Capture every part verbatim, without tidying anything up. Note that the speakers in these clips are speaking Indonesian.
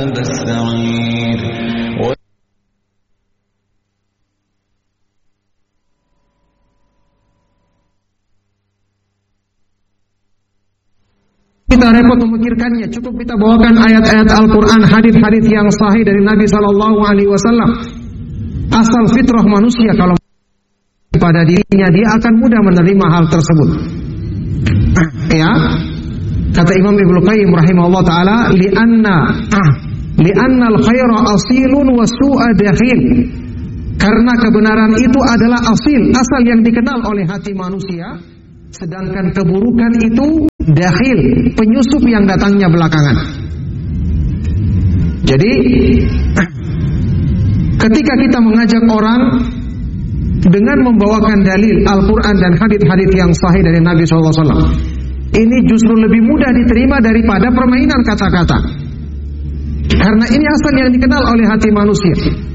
Kita repot memikirkannya, cukup kita bawakan ayat-ayat Al-Quran, hadis-hadis yang sahih dari Nabi Sallallahu Alaihi Wasallam. Asal fitrah manusia kalau pada dirinya, dia akan mudah menerima hal tersebut. Ya, kata Imam Ibnu Qayyim rahimahullah taala, li'anna li'anna al-khaira asilun wa su'a dakhil. Karena kebenaran itu adalah asil, asal yang dikenal oleh hati manusia, sedangkan keburukan itu dakhil, penyusup yang datangnya belakangan. Jadi ketika kita mengajak orang dengan membawakan dalil Al-Quran dan hadis-hadis yang sahih dari Nabi shallallahu alaihi wasallam, ini justru lebih mudah diterima daripada permainan kata-kata. Karena ini asal yang dikenal oleh hati manusia.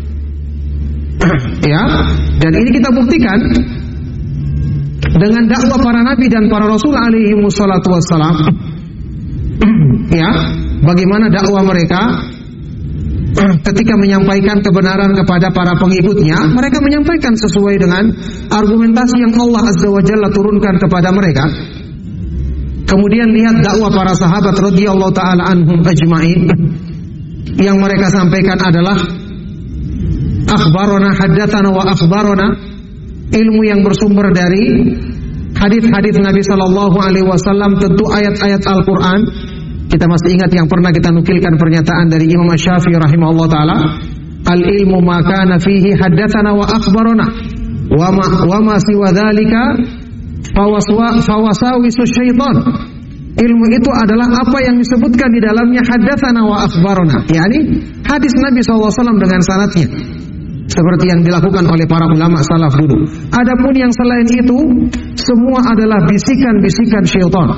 Ya, dan ini kita buktikan dengan dakwah para nabi dan para rasul alaihi wassalatu wassalam. Ya, bagaimana dakwah mereka ketika menyampaikan kebenaran kepada para pengikutnya, mereka menyampaikan sesuai dengan argumentasi yang Allah Azza wa Jalla turunkan kepada mereka. Kemudian lihat dakwah para sahabat radhiyallahu taala anhum ajma'in, yang mereka sampaikan adalah akhbarona haddatsana wa akhbarona, ilmu yang bersumber dari hadis-hadis Nabi sallallahu alaihi wasallam, tentu ayat-ayat Al-Qur'an. Kita masih ingat yang pernah kita nukilkan pernyataan dari Imam Syafi'i rahimahullah taala, al-ilmu ma kana fihi haddatsana wa akhbarona wa ma wa ma siwa dzalika fawaswa fawasawisu syaitan. Ilmu itu adalah apa yang disebutkan di dalamnya haddatsana wa akhbarona, yakni hadis Nabi sallallahu alaihi wasallam dengan sanadnya, seperti yang dilakukan oleh para ulama salaf dulu. Adapun yang selain itu semua adalah bisikan-bisikan syaitan.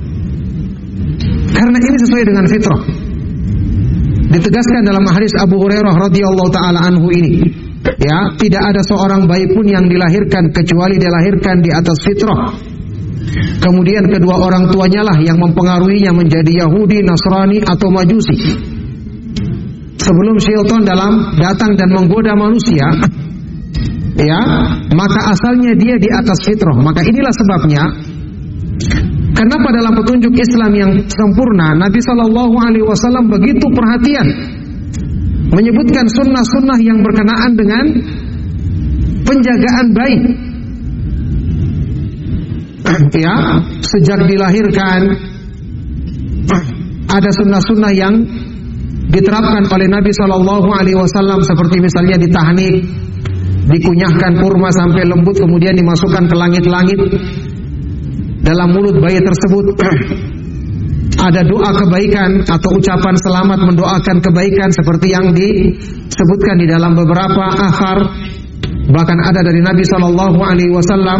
Karena ini sesuai dengan fitrah. Ditegaskan dalam hadis Abu Hurairah radhiyallahu taala anhu ini, ya, tidak ada seorang bayi pun yang dilahirkan kecuali dilahirkan di atas fitrah. Kemudian kedua orang tuanya lah yang mempengaruhinya menjadi Yahudi, Nasrani atau Majusi. Sebelum syaitan dalam datang dan menggoda manusia, ya, maka asalnya dia di atas fitrah. Maka inilah sebabnya kenapa dalam petunjuk Islam yang sempurna Nabi Shallallahu Alaihi Wasallam begitu perhatian menyebutkan sunnah-sunnah yang berkenaan dengan penjagaan bayi. Ya, sejak dilahirkan ada sunnah-sunnah yang diterapkan oleh Nabi Shallallahu Alaihi Wasallam, seperti misalnya ditahnik, dikunyahkan kurma sampai lembut, kemudian dimasukkan ke langit-langit. Dalam mulut bayi tersebut ada doa kebaikan atau ucapan selamat mendoakan kebaikan, seperti yang disebutkan di dalam beberapa athar, bahkan ada dari Nabi Shallallahu Alaihi Wasallam.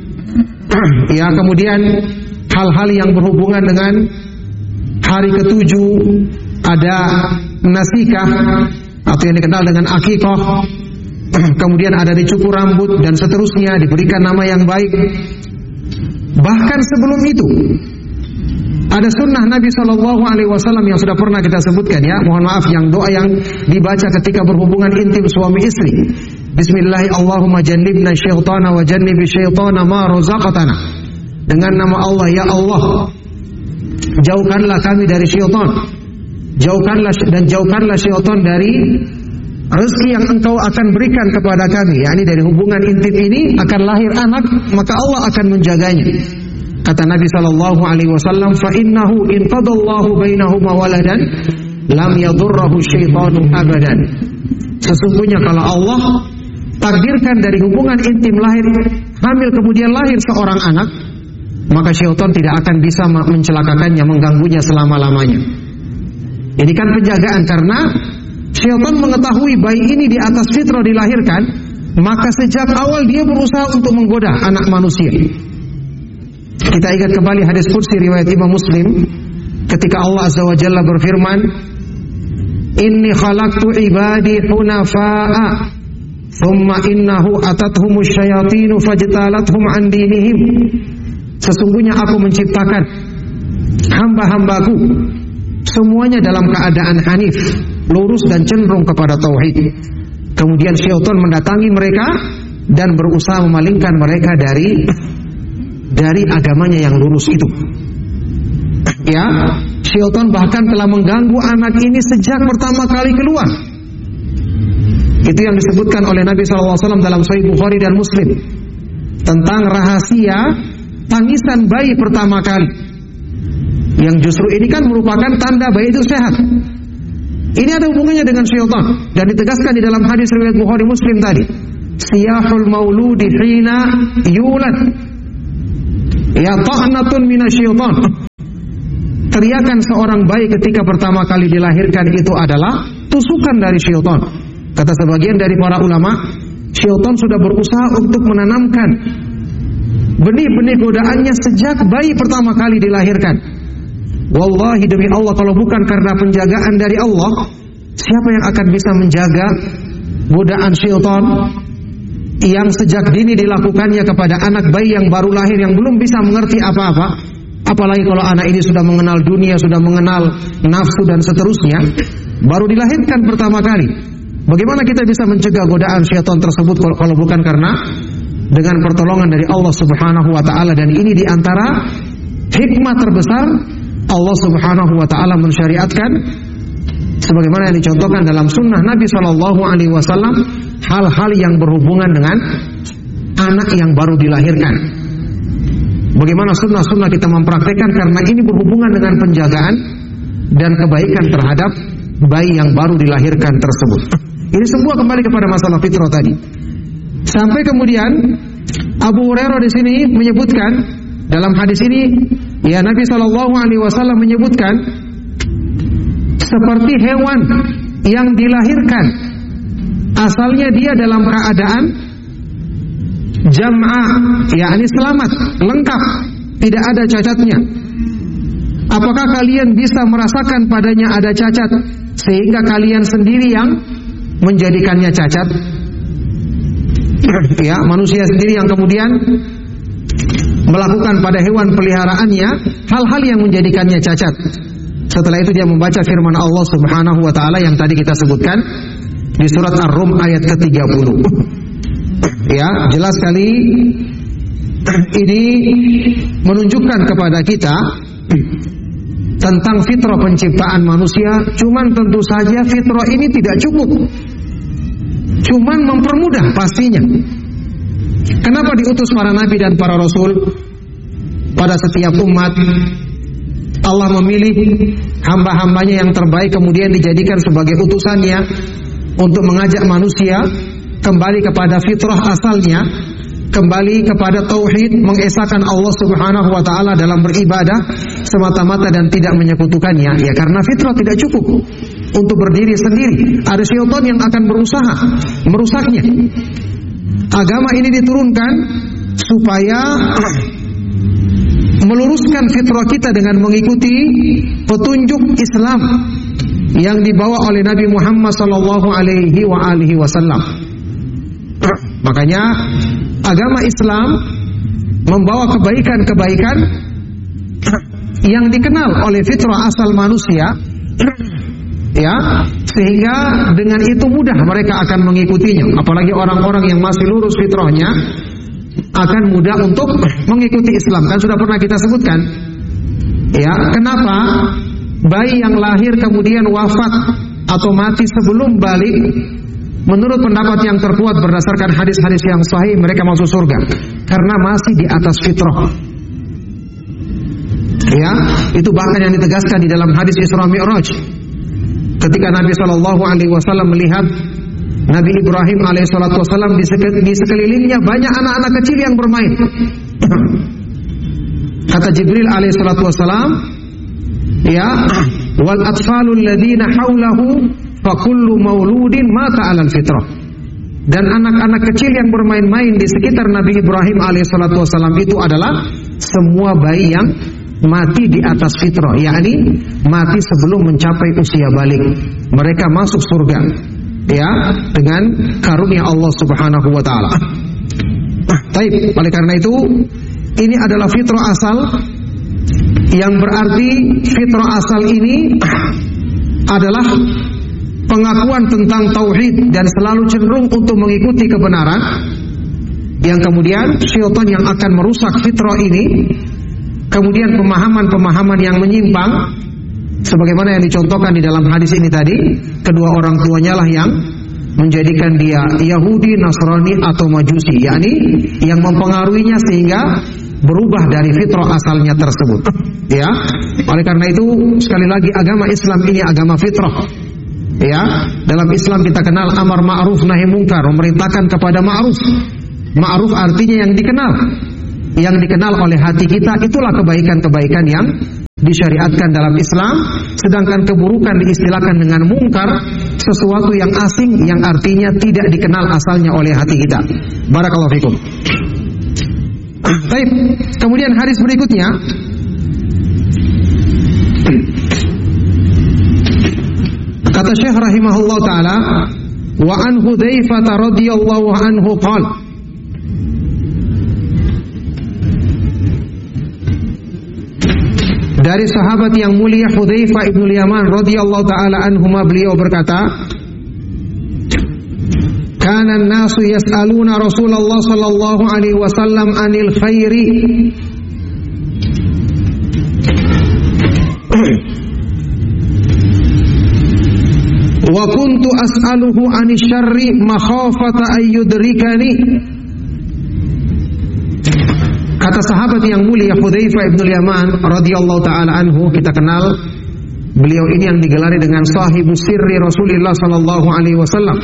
Ya, kemudian hal-hal yang berhubungan dengan hari ketujuh, ada nasikah atau yang dikenal dengan akikah, kemudian ada dicukur rambut dan seterusnya, diberikan nama yang baik. Bahkan sebelum itu ada sunnah Nabi Shallallahu Alaihi Wasallam yang sudah pernah kita sebutkan, ya, mohon maaf, yang doa yang dibaca ketika berhubungan intim suami istri. Bismillah Allahumma jannibna syaitana wa jannibi syaitana ma razaqtana. Dengan nama Allah, ya Allah, jauhkanlah kami dari syaitan, jauhkanlah dan jauhkanlah syaitan dari rezeki yang engkau akan berikan kepada kami, yakni dari hubungan intim ini akan lahir anak, maka Allah akan menjaganya. Kata Nabi sallallahu alaihi wasallam, fa innahu in qadallahu bainahuma waladan lam yadurruhu syaitanu abadan. Sesungguhnya kalau Allah takdirkan dari hubungan intim lahir hamil, kemudian lahir seorang anak, maka syaitan tidak akan bisa mencelakakannya, mengganggunya selama-lamanya. Ini kan penjagaan, karena syaitan mengetahui bayi ini di atas fitrah dilahirkan, maka sejak awal dia berusaha untuk menggoda anak manusia. Kita ingat kembali hadis qudsi riwayat Imam Muslim, ketika Allah Azza wa Jalla berfirman, inni khalaqtu ibadi hunafa'a thumma innahu atathumus syayatinu fajtalathum an dinihim. Sesungguhnya aku menciptakan hamba-hambaku semuanya dalam keadaan hanif, lurus dan cenderung kepada tauhid. Kemudian syaitan mendatangi mereka dan berusaha memalingkan mereka dari dari agamanya yang lurus itu. Ya, syaitan bahkan telah mengganggu anak ini sejak pertama kali keluar. Itu yang disebutkan oleh Nabi shallallahu alaihi wasallam dalam Sahih Bukhari dan Muslim tentang rahasia tangisan bayi pertama kali, yang justru ini kan merupakan tanda bayi itu sehat. Ini ada hubungannya dengan syaitan dan ditegaskan di dalam hadis riwayat Bukhari Muslim tadi. Siyahul mauludi hina yulad ya ta'natun minasyaitan. Teriakan seorang bayi ketika pertama kali dilahirkan itu adalah tusukan dari syaitan. Kata sebagian dari para ulama, syaitan sudah berusaha untuk menanamkan benih-benih godaannya sejak bayi pertama kali dilahirkan. Wallahi demi Allah, kalau bukan karena penjagaan dari Allah, siapa yang akan bisa menjaga godaan syaitan yang sejak dini dilakukannya kepada anak bayi yang baru lahir, yang belum bisa mengerti apa-apa? Apalagi kalau anak ini sudah mengenal dunia, sudah mengenal nafsu dan seterusnya, baru dilahirkan pertama kali. Bagaimana kita bisa mencegah godaan syaitan tersebut kalau bukan karena dengan pertolongan dari Allah Subhanahu wa taala? Dan ini di antara hikmah terbesar Allah Subhanahu wa taala mensyariatkan, sebagaimana yang dicontohkan dalam sunnah Nabi sallallahu alaihi wasallam, hal-hal yang berhubungan dengan anak yang baru dilahirkan. Bagaimana sunnah-sunnah kita mempraktekkan, karena ini berhubungan dengan penjagaan dan kebaikan terhadap bayi yang baru dilahirkan tersebut. Ini semua kembali kepada masalah fitrah tadi. Sampai kemudian Abu Hurairah di sini menyebutkan dalam hadis ini, ya Nabi Shallallahu Alaihi Wasallam menyebutkan seperti hewan yang dilahirkan, asalnya dia dalam keadaan jam'ah, yakni selamat, lengkap, tidak ada cacatnya. Apakah kalian bisa merasakan padanya ada cacat sehingga kalian sendiri yang menjadikannya cacat? Ya, manusia sendiri yang kemudian melakukan pada hewan peliharaannya hal-hal yang menjadikannya cacat. Setelah itu dia membaca firman Allah Subhanahu wa taala yang tadi kita sebutkan di surat Ar-Rum ayat ke tiga puluh. Ya, jelas sekali ini menunjukkan kepada kita tentang fitrah penciptaan manusia. Cuman tentu saja fitrah ini tidak cukup, cuman mempermudah pastinya. Kenapa diutus para nabi dan para rasul pada setiap umat? Allah memilih hamba-hambanya yang terbaik, kemudian dijadikan sebagai utusannya untuk mengajak manusia kembali kepada fitrah asalnya, kembali kepada tauhid, mengesahkan Allah Subhanahu wa taala dalam beribadah semata-mata dan tidak menyekutukannya. Ya, karena fitrah tidak cukup untuk berdiri sendiri. Ada syaitan yang akan berusaha merusaknya. Agama ini diturunkan supaya meluruskan fitrah kita dengan mengikuti petunjuk Islam yang dibawa oleh Nabi Muhammad sallallahu alaihi wa alihi wasallam. Makanya agama Islam membawa kebaikan-kebaikan yang dikenal oleh fitrah asal manusia, ya, sehingga dengan itu mudah mereka akan mengikutinya. Apalagi orang-orang yang masih lurus fitrahnya akan mudah untuk mengikuti Islam. Kan sudah pernah kita sebutkan, ya, kenapa bayi yang lahir kemudian wafat atau mati sebelum balik, menurut pendapat yang terkuat berdasarkan hadis-hadis yang sahih, mereka masuk surga karena masih di atas fitrah. Ya, itu bahkan yang ditegaskan di dalam hadis Isra Mi'raj. Ketika Nabi Shallallahu Alaihi Wasallam melihat Nabi Ibrahim Alaihissalatu Wasallam di sekelilingnya banyak anak-anak kecil yang bermain. Kata Jibril Alaihissalatu Wasallam, ya, wal atfalul ladzina haulahu fakullu mauludin mata alal fitrah. Dan anak-anak kecil yang bermain-main di sekitar Nabi Ibrahim Alaihissalatu Wasallam itu adalah semua bayi yang mati di atas fitrah, yakni mati sebelum mencapai usia balik. Mereka masuk surga, ya, dengan karunia Allah Subhanahu wa taala. Baik, oleh karena itu ini adalah fitrah asal Yang berarti fitrah asal ini adalah pengakuan tentang tauhid dan selalu cenderung untuk mengikuti kebenaran. Yang kemudian syaitan yang akan merusak fitrah ini, kemudian pemahaman-pemahaman yang menyimpang, sebagaimana yang dicontohkan di dalam hadis ini tadi, kedua orang tuanya lah yang menjadikan dia Yahudi, Nasrani atau Majusi, yakni yang mempengaruhinya sehingga berubah dari fitrah asalnya tersebut. Ya, oleh karena itu sekali lagi agama Islam ini agama fitrah. Ya, dalam Islam kita kenal amar ma'ruf nahi mungkar, memerintahkan kepada ma'ruf. Ma'ruf artinya yang dikenal. Yang dikenal oleh hati kita, itulah kebaikan-kebaikan yang disyariatkan dalam Islam. Sedangkan keburukan diistilahkan dengan mungkar, sesuatu yang asing yang artinya tidak dikenal asalnya oleh hati kita. Barakallahu fikum. Baik, kemudian hadis berikutnya kata Syekh rahimahullah taala, wa an Hudzaifah radhiyallahu anhu qala, dari sahabat yang mulia Hudzaifah ibn Yaman radhiyallahu taala anhuma, beliau berkata, kana an-nasu yas'aluna Rasulullah sallallahu alaihi wasallam anil khairi wa kuntu as'aluhu anis syarri makhafata ayyudrikani. Kata sahabat yang mulia Hudzaifah ibn Yaman radhiyallahu taala anhu, kita kenal beliau ini yang digelari dengan sahibus sirri Rasulullah sallallahu alaihi wasallam.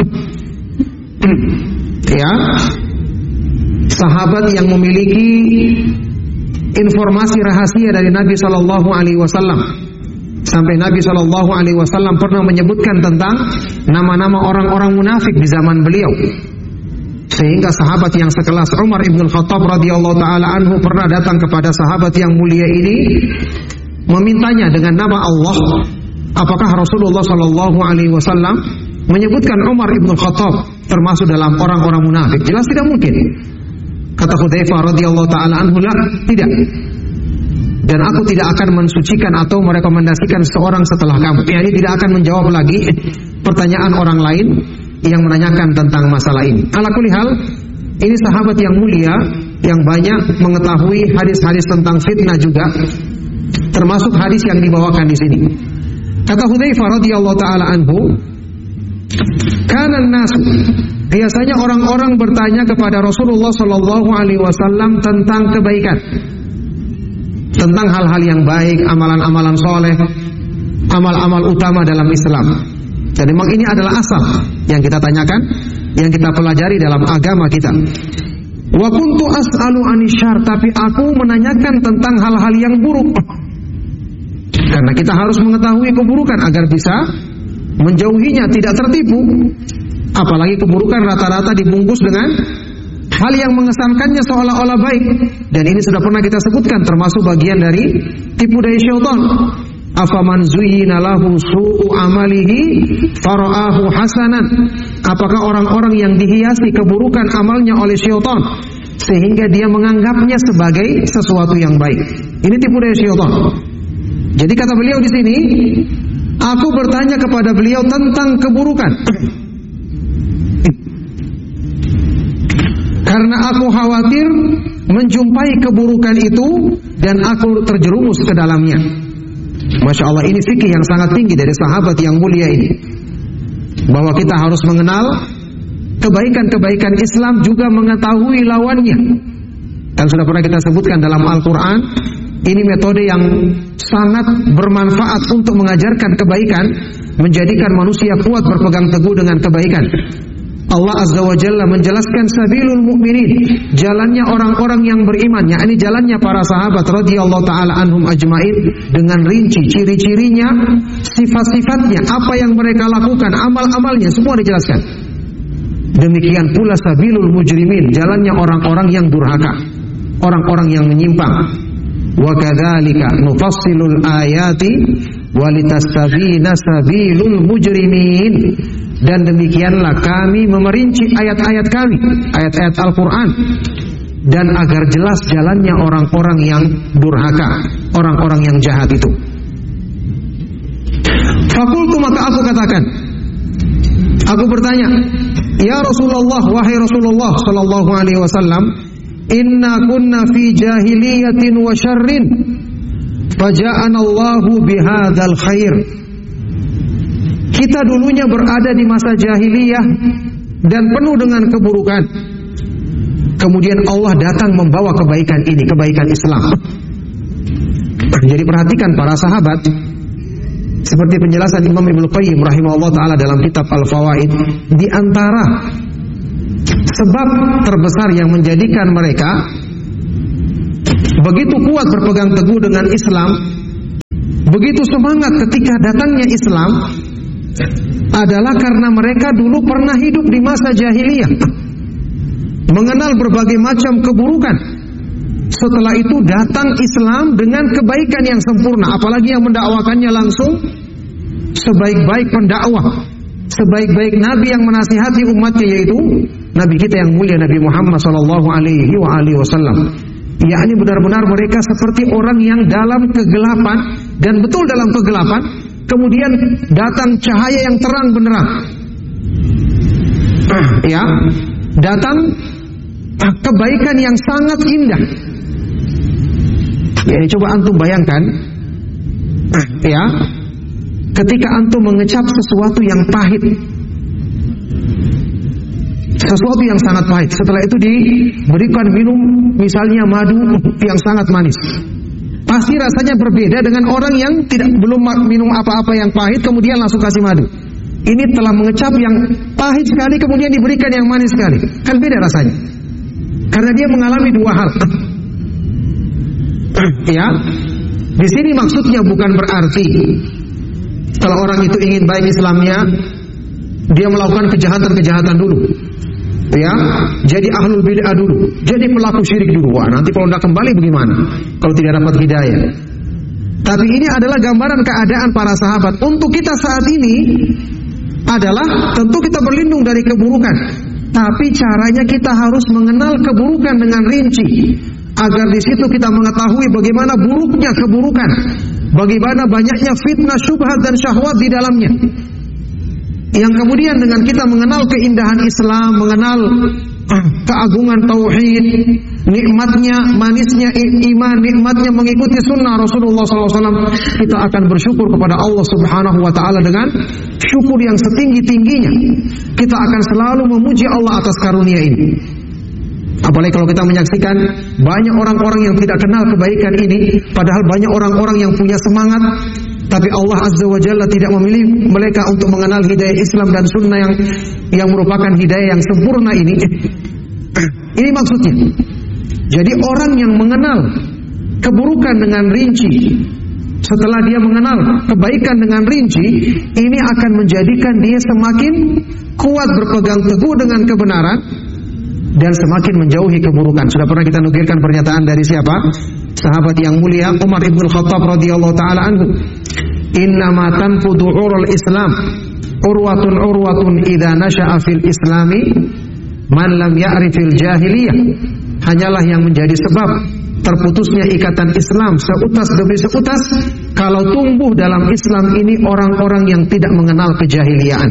Ya, sahabat yang memiliki informasi rahasia dari Nabi sallallahu alaihi wasallam. Sampai Nabi sallallahu alaihi wasallam pernah menyebutkan tentang nama-nama orang-orang munafik di zaman beliau. Sehingga sahabat yang sekelas Umar ibn Khattab radhiyallahu taala anhu pernah datang kepada sahabat yang mulia ini memintanya dengan nama Allah, apakah Rasulullah sallallahu alaihi wasallam menyebutkan Umar ibn Khattab termasuk dalam orang-orang munafik? Jelas tidak mungkin. Kata Hudzaifah radhiyallahu taala anhu, la, tidak. Dan aku tidak akan mensucikan atau merekomendasikan seorang setelah kamu. Ya, ini tidak akan menjawab lagi pertanyaan orang lain yang menanyakan tentang masalah ini. Ala kulli hal, ini sahabat yang mulia yang banyak mengetahui hadis-hadis tentang fitnah juga, termasuk hadis yang dibawakan di sini. Kata Hudzaifah radhiyallahu taala anhu, kana an-nas, biasanya orang-orang bertanya kepada Rasulullah sallallahu alaihi wasallam tentang kebaikan, tentang hal-hal yang baik, amalan-amalan soleh, amal-amal utama dalam Islam. Jadi memang ini adalah asal yang kita tanyakan, yang kita pelajari dalam agama kita. Wa kuntu as'alu anisyar, tapi aku menanyakan tentang hal-hal yang buruk. Karena kita harus mengetahui keburukan agar bisa menjauhinya, tidak tertipu. Apalagi keburukan rata-rata dibungkus dengan hal yang mengesankannya seolah-olah baik. Dan ini sudah pernah kita sebutkan, termasuk bagian dari tipu daya syaitan. Afaman zuyyina lahu su'u amalihi fara'ahu hasanan. Apakah orang-orang yang dihiasi keburukan amalnya oleh syaitan sehingga dia menganggapnya sebagai sesuatu yang baik? Ini tipu daya syaitan. Jadi kata beliau di sini, aku bertanya kepada beliau tentang keburukan karena aku khawatir menjumpai keburukan itu dan aku terjerumus ke dalamnya. Masya Allah, ini fikih yang sangat tinggi dari sahabat yang mulia ini, bahwa kita harus mengenal kebaikan-kebaikan Islam, juga mengetahui lawannya. Dan sudah pernah kita sebutkan dalam Al-Quran, ini metode yang sangat bermanfaat untuk mengajarkan kebaikan, menjadikan manusia kuat berpegang teguh dengan kebaikan. Allah Azza wa Jalla menjelaskan sabilul mu'minin, jalannya orang-orang yang beriman, yakni jalannya para sahabat radhiyallahu taala anhum ajmain, dengan rinci ciri-cirinya, sifat-sifatnya, apa yang mereka lakukan, amal-amalnya, semua dijelaskan. Demikian pula sabilul mujrimin, jalannya orang-orang yang durhaka, orang-orang yang menyimpang. Wa kadzalika nufassilul ayati walitastabina sabilul mujrimin. Dan demikianlah kami memerinci ayat-ayat kami, ayat-ayat Al-Quran, dan agar jelas jalannya orang-orang yang durhaka, orang-orang yang jahat itu. Fakultu, maka aku katakan, aku bertanya, ya Rasulullah, wahai Rasulullah sallallahu alaihi wasallam, inna kunna fi jahiliyatin wa syarrin, faja'ana Allahu bihadzal khair. Kita dulunya berada di masa jahiliyah dan penuh dengan keburukan. Kemudian Allah datang membawa kebaikan ini, kebaikan Islam. Jadi perhatikan para sahabat, seperti penjelasan Imam Ibnu Qayyim rahimahullah taala dalam kitab Al-Fawaid, di antara sebab terbesar yang menjadikan mereka begitu kuat berpegang teguh dengan Islam, begitu semangat ketika datangnya Islam, adalah karena mereka dulu pernah hidup di masa jahiliyah, mengenal berbagai macam keburukan. Setelah itu datang Islam dengan kebaikan yang sempurna, apalagi yang mendakwakannya langsung, sebaik-baik pendakwah, sebaik-baik nabi yang menasihati umatnya, yaitu nabi kita yang mulia Nabi Muhammad sallallahu alaihi wasallam. Yakni benar-benar mereka seperti orang yang dalam kegelapan, dan betul dalam kegelapan, kemudian datang cahaya yang terang benderang. Ya, datang kebaikan yang sangat indah. Ya, coba antum bayangkan, ya, ketika antum mengecap sesuatu yang pahit, sesuatu yang sangat pahit, setelah itu diberikan minum misalnya madu yang sangat manis, pasti rasanya berbeda dengan orang yang tidak belum minum apa-apa yang pahit kemudian langsung kasih madu. Ini telah mengecap yang pahit sekali kemudian diberikan yang manis sekali, kan beda rasanya, karena dia mengalami dua hal. Ya, di sini maksudnya bukan berarti setelah orang itu ingin baik Islamnya, dia melakukan kejahatan-kejahatan dulu, ya, jadi ahlul bid'ah dulu, jadi pelaku syirik dulu. Wah, nanti kalau tidak kembali bagaimana kalau tidak dapat hidayah? Tapi ini adalah gambaran keadaan para sahabat. Untuk kita saat ini adalah tentu kita berlindung dari keburukan, tapi caranya kita harus mengenal keburukan dengan rinci, agar di situ kita mengetahui bagaimana buruknya keburukan, bagaimana banyaknya fitnah, syubhat dan syahwat di dalamnya. Yang kemudian dengan kita mengenal keindahan Islam, mengenal keagungan tauhid, nikmatnya, manisnya iman, nikmatnya mengikuti sunnah Rasulullah sallallahu alaihi wasallam, kita akan bersyukur kepada Allah Subhanahu wa taala dengan syukur yang setinggi-tingginya. Kita akan selalu memuji Allah atas karunia ini. Apalagi kalau kita menyaksikan banyak orang-orang yang tidak kenal kebaikan ini, padahal banyak orang-orang yang punya semangat, tapi Allah Azza wa Jalla tidak memilih mereka untuk mengenal hidayah Islam dan sunnah yang yang merupakan hidayah yang sempurna ini. Ini maksudnya. Jadi orang yang mengenal keburukan dengan rinci, setelah dia mengenal kebaikan dengan rinci, ini akan menjadikan dia semakin kuat berpegang teguh dengan kebenaran dan semakin menjauhi keburukan. Sudah pernah kita nukilkan pernyataan dari siapa? Sahabat yang mulia Umar ibn Khattab radhiyallahu taala anhu. Innama tanfudu urul Islam urwatun urwatun idza nasha'a fil islami man lam ya'rifil jahiliyah. Hanyalah yang menjadi sebab terputusnya ikatan Islam seutas demi seutas kalau tumbuh dalam Islam ini orang-orang yang tidak mengenal kejahiliaan.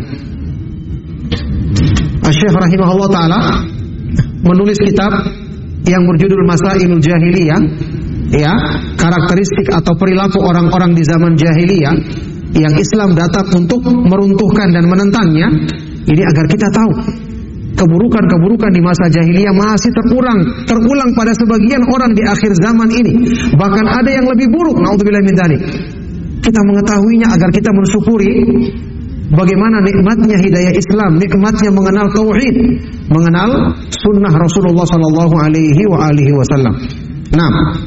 Asy-Syaikh rahimahullah taala menulis kitab yang berjudul Masailul Jahiliyah, ya, karakteristik atau perilaku orang-orang di zaman jahiliyah yang Islam datang untuk meruntuhkan dan menentangnya. Ini agar kita tahu keburukan-keburukan di masa jahiliyah masih terkurang, terulang pada sebagian orang di akhir zaman ini. Bahkan ada yang lebih buruk, naudzubillah min dzalik. Kita mengetahuinya agar kita mensyukuri bagaimana nikmatnya hidayah Islam, nikmatnya mengenal tauhid, mengenal sunnah Rasulullah sallallahu alaihi wa alihi wasallam. Nah,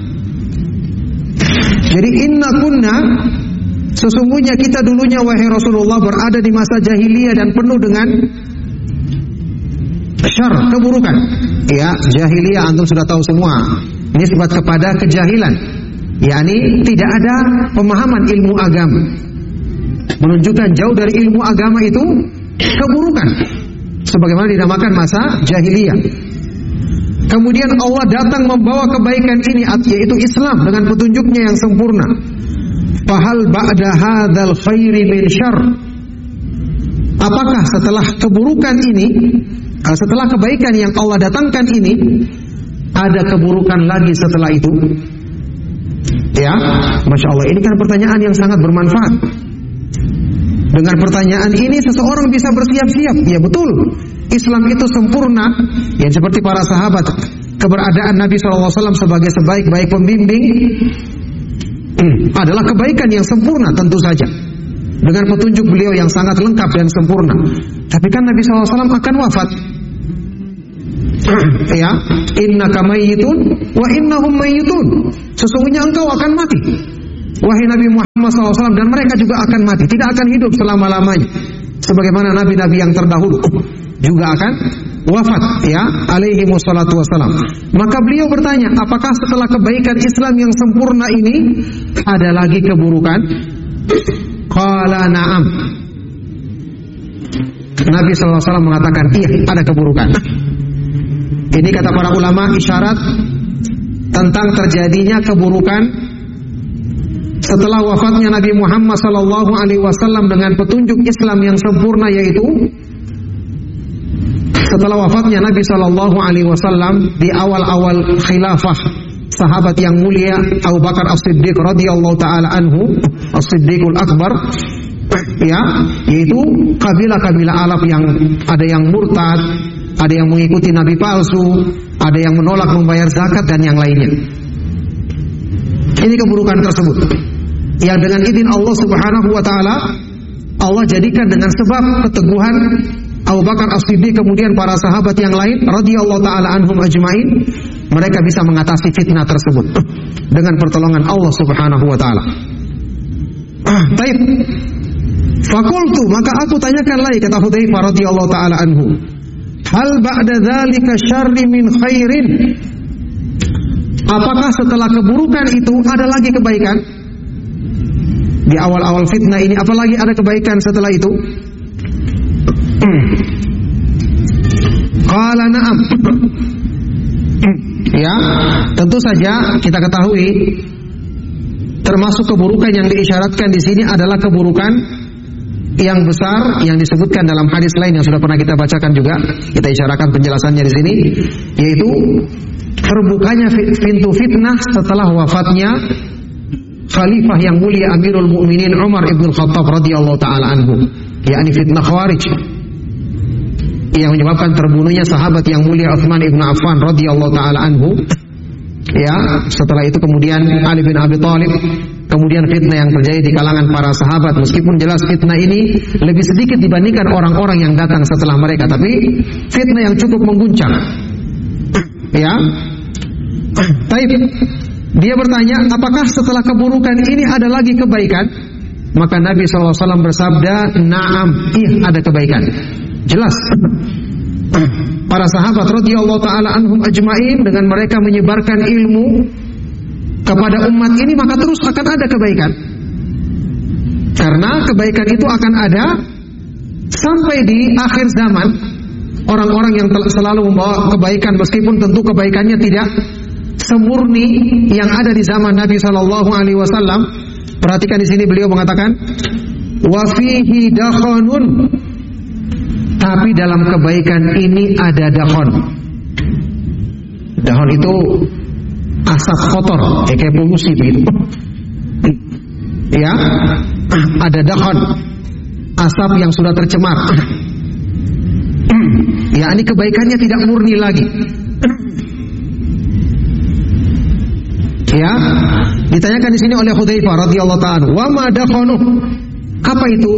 jadi inna kunna, sesungguhnya kita dulunya wahai Rasulullah berada di masa jahiliyah dan penuh dengan syar, keburukan. Ya, jahiliyah antum sudah tahu semua. Nisbat kepada kejahilan, yakni tidak ada pemahaman ilmu agama. Menunjukkan jauh dari ilmu agama itu keburukan, sebagaimana dinamakan masa jahiliyah. Kemudian Allah datang membawa kebaikan ini, yaitu Islam dengan petunjuknya yang sempurna. Fahal ba'da hadzal khairi min syarr? Apakah setelah keburukan ini, setelah kebaikan yang Allah datangkan ini, ada keburukan lagi setelah itu? Ya, Masya Allah, ini kan pertanyaan yang sangat bermanfaat. Dengan pertanyaan ini seseorang bisa bersiap-siap. Ya betul, Islam itu sempurna. Yang seperti para sahabat, keberadaan Nabi shallallahu alaihi wasallam sebagai sebaik-baik pembimbing hmm, adalah kebaikan yang sempurna tentu saja, dengan petunjuk beliau yang sangat lengkap dan sempurna. Tapi kan Nabi shallallahu alaihi wasallam akan wafat. Ya, innaka mayyitun wa innahum mayyitun. Sesungguhnya engkau akan mati, wahai Nabi Muhammad shallallahu alaihi wasallam, dan mereka juga akan mati, tidak akan hidup selama-lamanya. Sebagaimana nabi-nabi yang terdahulu juga akan wafat, ya, alaihi wassalatu wassalam. Maka beliau bertanya, apakah setelah kebaikan Islam yang sempurna ini ada lagi keburukan? Qala na'am. Nabi shallallahu alaihi wasallam mengatakan, iya, ada keburukan. Ini kata para ulama isyarat tentang terjadinya keburukan setelah wafatnya Nabi Muhammad sallallahu alaihi wasallam dengan petunjuk Islam yang sempurna, yaitu setelah wafatnya Nabi sallallahu alaihi wasallam di awal-awal khilafah sahabat yang mulia Abu Bakar As-Siddiq radhiyallahu taala anhu, As-Siddiqul Akbar, ya, yaitu kabilah-kabilah Arab yang ada yang murtad, ada yang mengikuti nabi palsu, ada yang menolak membayar zakat dan yang lainnya. Ini keburukan tersebut yang dengan izin Allah Subhanahu wa taala Allah jadikan dengan sebab keteguhan Abu Bakar As-Siddiq kemudian para sahabat yang lain radhiyallahu taala anhum ajmain, mereka bisa mengatasi fitnah tersebut dengan pertolongan Allah Subhanahu wa taala. Baik. Fakultu, maka aku tanyakan lagi, kata Hudzaifah radhiyallahu taala anhu, hal ba'da dzalika syarri min khairin? Apakah setelah keburukan itu ada lagi kebaikan? Di awal-awal fitnah ini apalagi ada kebaikan setelah itu? Qala na'am. Ya, tentu saja kita ketahui termasuk keburukan yang diisyaratkan di sini adalah keburukan yang besar yang disebutkan dalam hadis lain yang sudah pernah kita bacakan juga, kita isyaratkan penjelasannya di sini, yaitu terbukanya pintu fitnah setelah wafatnya Khalifah yang mulia Amirul Mukminin Umar ibn Khattab radhiyallahu taala anhu, yakni fitnah Khawarij yang menyebabkan terbunuhnya sahabat yang mulia Utsman ibn Affan radhiyallahu taala anhu. Ya, setelah itu kemudian Ali bin Abi Thalib, kemudian fitnah yang terjadi di kalangan para sahabat, meskipun jelas fitnah ini lebih sedikit dibandingkan orang-orang yang datang setelah mereka, tapi fitnah yang cukup mengguncang. Ya, Taib. Dia bertanya, apakah setelah keburukan ini ada lagi kebaikan? Maka Nabi shallallahu alaihi wasallam bersabda, na'am, iya, ada kebaikan. Jelas. Para sahabat radhiyallahu taala anhum ajmain dengan mereka menyebarkan ilmu kepada umat ini, maka terus akan ada kebaikan. Karena kebaikan itu akan ada sampai di akhir zaman. Orang-orang yang selalu membawa kebaikan, meskipun tentu kebaikannya tidak semurni yang ada di zaman Nabi sallallahu alaihi wasallam. Perhatikan di sini beliau mengatakan, wa fihi dakhanun, tapi dalam kebaikan ini ada dakhon. Dakhon itu asap kotor, ya, kayak polusi begitu. Ya, ada dakhon, asap yang sudah tercemar. Ya, ini kebaikannya tidak murni lagi. Ya, ditanyakan di sini oleh Hudzaifah radhiyallahu ta'ala, wa ma dakhanu? Apa itu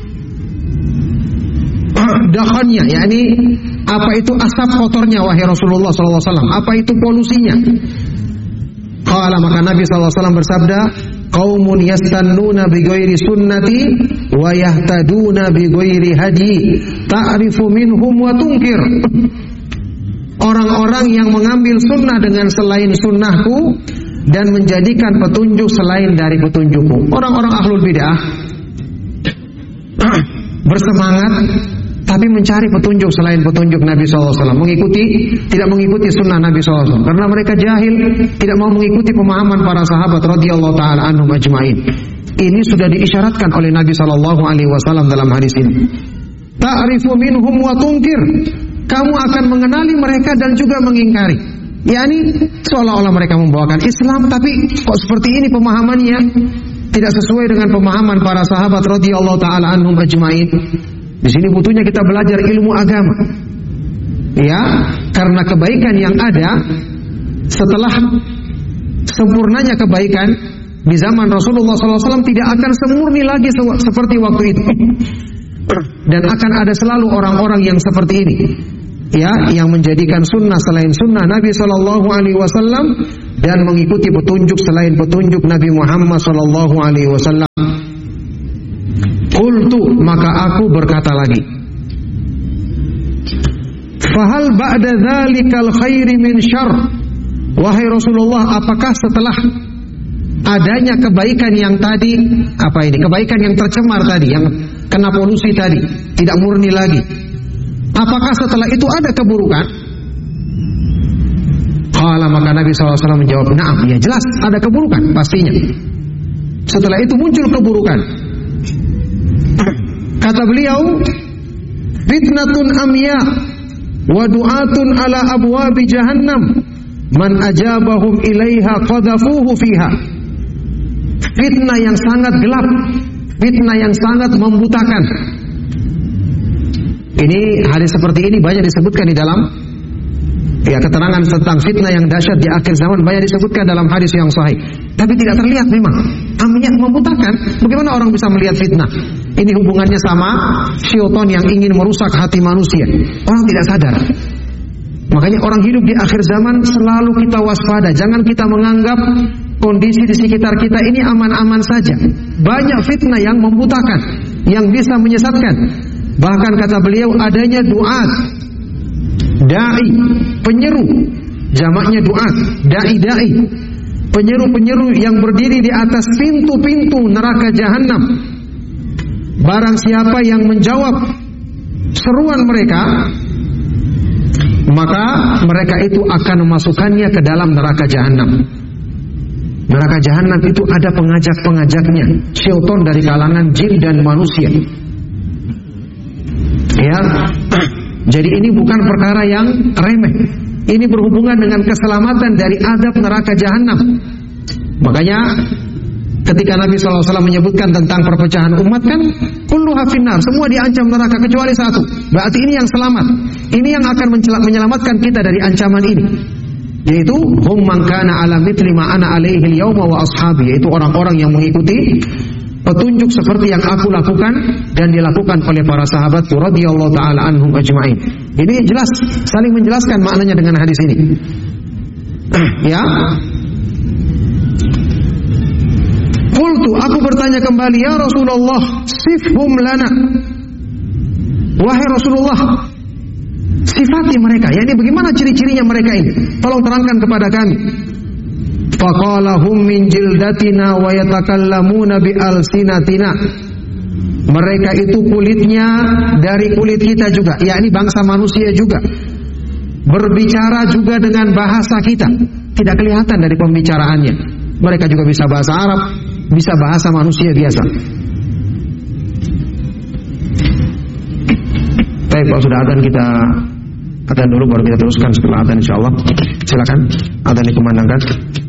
dakhonnya? yakni apa itu asap kotornya wahai Rasulullah sallallahu alaihi wasallam? Apa itu polusinya? Qala, maka Nabi sallallahu alaihi wasallam bersabda, qaumun yastannuna bi ghairi sunnati wa yahtaduna bi ghairi hadi ta'rifu minhum wa tunkir. Orang-orang yang mengambil sunnah dengan selain sunnahku dan menjadikan petunjuk selain dari petunjukku. Orang-orang ahlul bid'ah bersemangat tapi mencari petunjuk selain petunjuk Nabi shallallahu alaihi wasallam, mengikuti tidak mengikuti sunnah Nabi shallallahu alaihi wasallam, karena mereka jahil, tidak mau mengikuti pemahaman para sahabat radhiyallahu taala anhum ajma'in. Ini sudah diisyaratkan oleh Nabi shallallahu alaihi wasallam dalam hadis ini. Ta'rifu minhum wa tunkir. Kamu akan mengenali mereka dan juga mengingkari. yakni seolah-olah mereka membawakan Islam, tapi kok seperti ini pemahamannya, tidak sesuai dengan pemahaman para sahabat radhiyallahu taala anhum ajma'in. Di sini butuhnya kita belajar ilmu agama, ya, karena kebaikan yang ada setelah sempurnanya kebaikan di zaman Rasulullah shallallahu alaihi wasallam tidak akan semurni lagi seperti waktu itu, dan akan ada selalu orang-orang yang seperti ini, ya, yang menjadikan sunnah selain sunnah Nabi shallallahu alaihi wasallam dan mengikuti petunjuk selain petunjuk Nabi Muhammad shallallahu alaihi wasallam. Qultu, maka aku berkata lagi, fahal ba'da dzalikal khairi min syarr. Wahai Rasulullah, apakah setelah adanya kebaikan yang tadi, apa ini, kebaikan yang tercemar tadi, yang kena polusi tadi, tidak murni lagi, apakah setelah itu ada keburukan? Qala, maka Nabi shallallahu alaihi wasallam menjawab, na'am, ya jelas ada keburukan pastinya. Setelah itu muncul keburukan. Kata beliau, fitnatun amya wa du'atun ala abwabi jahannam man ajabahum ilaiha qadhafuhu fiha. Fitnah yang sangat gelap, fitnah yang sangat membutakan. Ini hadis seperti ini banyak disebutkan di dalam, ya, keterangan tentang fitnah yang dahsyat di akhir zaman banyak disebutkan dalam hadis yang sahih. Tapi tidak terlihat memang. Amiyah membutakan. Bagaimana orang bisa melihat fitnah? Ini hubungannya sama syaitan yang ingin merusak hati manusia. Orang tidak sadar. Makanya orang hidup di akhir zaman selalu kita waspada. Jangan kita menganggap kondisi di sekitar kita ini aman-aman saja. Banyak fitnah yang membutakan, yang bisa menyesatkan. Bahkan kata beliau, adanya duat, da'i, penyeru, jamaknya duat, da'i-da'i, penyeru-penyeru yang berdiri di atas pintu-pintu neraka jahanam. Barang siapa yang menjawab seruan mereka, maka mereka itu akan memasukkannya ke dalam neraka jahanam. Neraka jahanam itu ada pengajak-pengajaknya, syaitan dari kalangan jin dan manusia. Ya, jadi ini bukan perkara yang remeh. Ini berhubungan dengan keselamatan dari azab neraka jahanam. Makanya ketika Nabi shallallahu alaihi wasallam menyebutkan tentang perpecahan umat, kan kulluha finnar, semua diancam neraka kecuali satu. Berarti ini yang selamat. Ini yang akan menyelamatkan kita dari ancaman ini, yaitu hum man kana ala mithli ma ana alaihi al-yawma wa ashabi, yaitu orang-orang yang mengikuti petunjuk seperti yang aku lakukan dan dilakukan oleh para sahabatku radhiyallahu taala anhum ajma'in. Ini jelas, saling menjelaskan maknanya dengan hadis ini. Ya. Qultu, aku bertanya kembali, ya Rasulullah, sifhum lana. Wahai Rasulullah, sifati mereka. Ya, ini bagaimana ciri-cirinya mereka ini? Tolong terangkan kepada kami. Faqala hum min jildatina wa yatakallamuna bi alsinatina. Mereka itu kulitnya dari kulit kita juga, yakni bangsa manusia juga. Berbicara juga dengan bahasa kita, tidak kelihatan dari pembicaraannya. Mereka juga bisa bahasa Arab, bisa bahasa manusia biasa. Baik, kalau sudah adzan kita adzan dulu, baru kita teruskan setelah adzan insyaallah. Silakan adzan dikumandangkan.